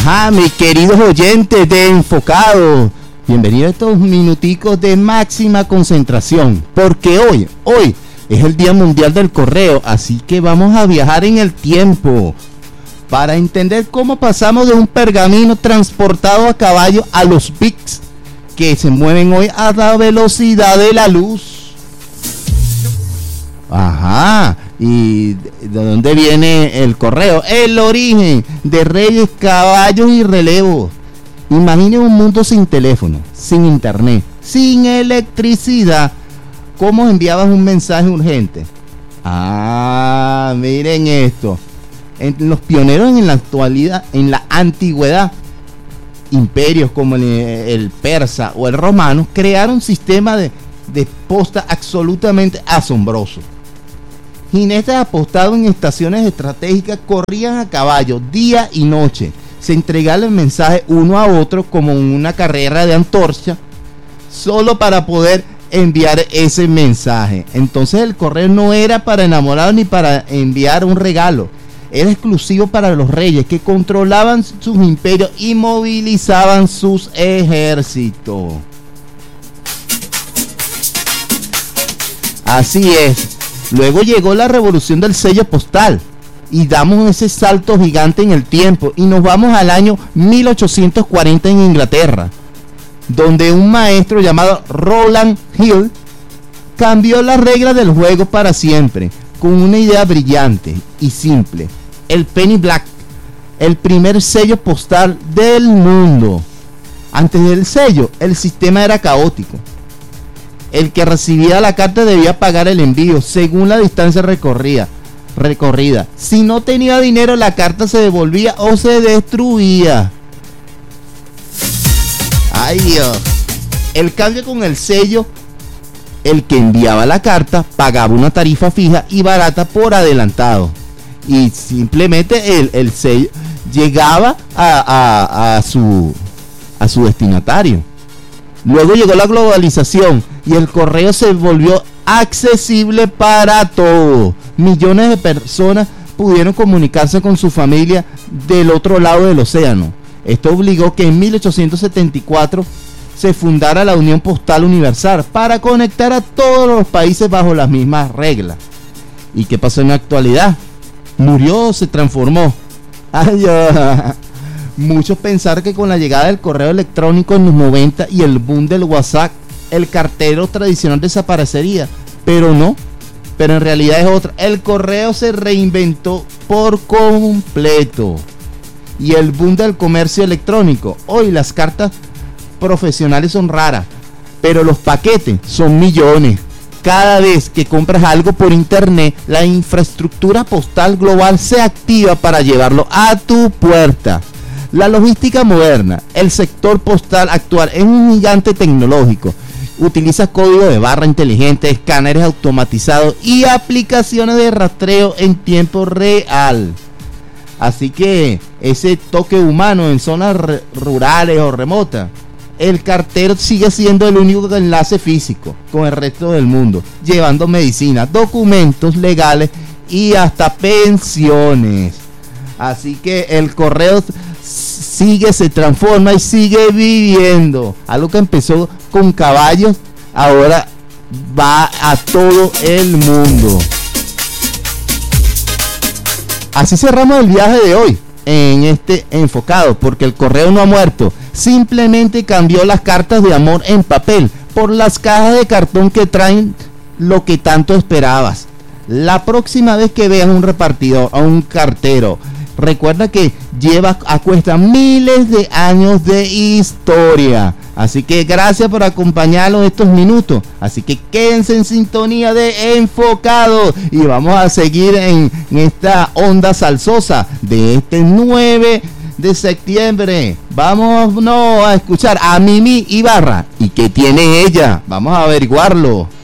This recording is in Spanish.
Ajá, mis queridos oyentes de Enfocado, bienvenidos a estos minuticos de máxima concentración, porque hoy es el Día Mundial del Correo, así que vamos a viajar en el tiempo para entender cómo pasamos de un pergamino transportado a caballo a los bits que se mueven hoy a la velocidad de la luz. Ajá, ¿y de dónde viene el correo? El origen de reyes, caballos y relevos. Imaginen un mundo sin teléfono, sin internet, sin electricidad. ¿Cómo enviabas un mensaje urgente? Ah, miren esto. Los pioneros en la actualidad, en la antigüedad, imperios como el persa o el romano, crearon un sistema de posta absolutamente asombroso. Jinetes apostados en estaciones estratégicas corrían a caballo día y noche. Se entregaban el mensaje uno a otro como en una carrera de antorcha, solo para poder enviar ese mensaje. Entonces el correo no era para enamorados ni para enviar un regalo. Era exclusivo para los reyes que controlaban sus imperios y movilizaban sus ejércitos. Así es. Luego llegó la revolución del sello postal y damos ese salto gigante en el tiempo y nos vamos al año 1840 en Inglaterra, donde un maestro llamado Rowland Hill cambió las reglas del juego para siempre con una idea brillante y simple: el Penny Black, el primer sello postal del mundo. Antes del sello, el sistema era caótico. El que recibía la carta debía pagar el envío según la distancia recorrida. Si no tenía dinero, la carta se devolvía o se destruía. Ay Dios. El cambio con el sello: el que enviaba la carta pagaba una tarifa fija y barata por adelantado, y simplemente el sello llegaba a su destinatario. Luego llegó la globalización y el correo se volvió accesible para todos. Millones de personas pudieron comunicarse con su familia del otro lado del océano. Esto obligó que en 1874 se fundara la Unión Postal Universal para conectar a todos los países bajo las mismas reglas. ¿Y qué pasó en la actualidad? ¿Murió? ¿Se transformó? Ay, muchos pensaron que con la llegada del correo electrónico en los 90 y el boom del WhatsApp, el cartero tradicional desaparecería, pero no. Pero en realidad es otra. El correo se reinventó por completo. Y el boom del comercio electrónico. Hoy las cartas profesionales son raras, pero los paquetes son millones. Cada vez que compras algo por internet, la infraestructura postal global se activa para llevarlo a tu puerta. La logística moderna, el sector postal actual es un gigante tecnológico. Utiliza código de barra inteligente, escáneres automatizados y aplicaciones de rastreo en tiempo real. Así que ese toque humano en zonas rurales o remotas, el cartero sigue siendo el único enlace físico con el resto del mundo, llevando medicinas, documentos legales y hasta pensiones. Así que el correo se transforma y sigue viviendo. Algo que empezó con caballos, ahora va a todo el mundo. Así cerramos el viaje de hoy en este Enfocado, porque el correo no ha muerto. Simplemente cambió las cartas de amor en papel por las cajas de cartón que traen lo que tanto esperabas. La próxima vez que veas un repartidor o un cartero, recuerda que lleva a cuesta miles de años de historia. Así que gracias por acompañarnos estos minutos. Así que quédense en sintonía de Enfocado y vamos a seguir en esta onda salsosa de este 9 de septiembre. Vámonos a escuchar a Mimi Ibarra. ¿Y qué tiene ella? Vamos a averiguarlo.